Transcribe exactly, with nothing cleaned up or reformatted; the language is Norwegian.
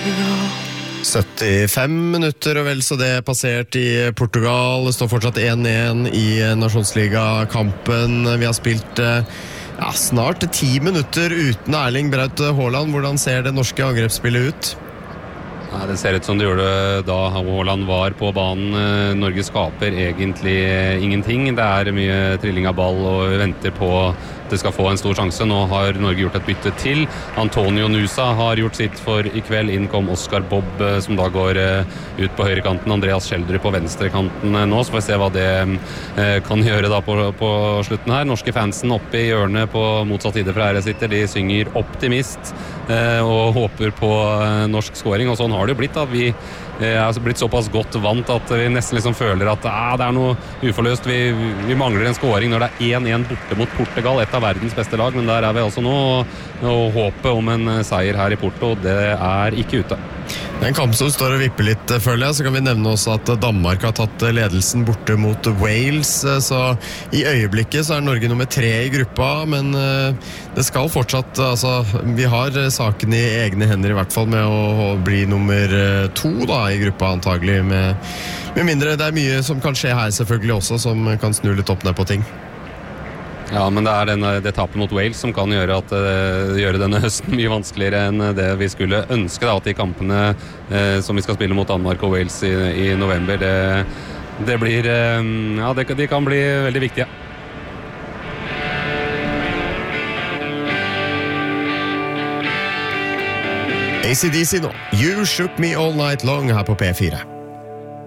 syttifem minutter og vel så det passert i Portugal. Det står fortsatt en en i Nasjonsliga-kampen. Vi har spilt ja, snart ti minutter uten Erling Braut Haaland. Hvordan ser det norske angrepsspillet ut? Nei, det ser ut som det gjorde da Haaland var på banen. Norge skaper egentlig ingenting. Det er mye trilling av ball og vi venter på at det skal få en stor sjanse. Nå har Norge gjort et bytte til. Antonio Nusa har gjort sitt for i kveld. Inn kom Oscar Bobb, som da går ut på høyrekanten. Andreas Schjelderup på venstrekanten nå. Så får vi se hva det kan gjøre da på, på slutten her. Norske fansen oppe i hjørnet på motsatt side fra her sitter. De synger optimist og håper på norsk scoring. Og sånn har det jo blitt at vi er blitt såpass godt vant at vi nesten liksom føler at ah, det er noe uforløst. Vi, vi mangler en scoring når det er en en borte mot Portugal, et av verdens beste lag, men der er vi altså nå, og håpet om en seier her i Porto, det er ikke ute. Det er en kamp som står og vipper litt, føler jeg. Så kan vi nevne også at Danmark har tatt ledelsen borte mot Wales, så i øyeblikket så er Norge nummer tre i gruppa, men det skal fortsatt, altså, vi har saken i egne hender i hvert fall med å bli nummer to da i gruppa antagelig, med, med mindre det er mye som kan skje her selvfølgelig også, som kan snu litt opp ned på ting. Ja, men det er denne, det tapet mot Wales som kan gjøre, at, uh, gjøre denne høsten mye vanskeligere enn det vi skulle ønske da, at de kampene uh, som vi skal spille mot Danmark og Wales i, i november, det, det blir, uh, ja, det, de kan bli veldig viktige. A C D C nå. You Shook Me All Night Long her på P fire.